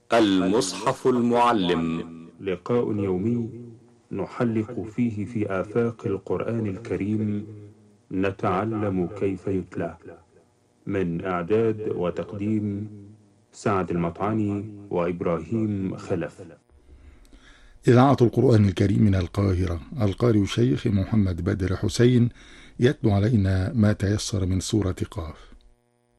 المصحف المعلم، لقاء يومي نحلق فيه في آفاق القرآن الكريم، نتعلم كيف يتلى. من إعداد وتقديم سعد المطعني وإبراهيم خلف. إذاعة القرآن الكريم من القاهرة، القارئ الشيخ محمد بدر حسين يتلو علينا ما تيسر من سورة قاف.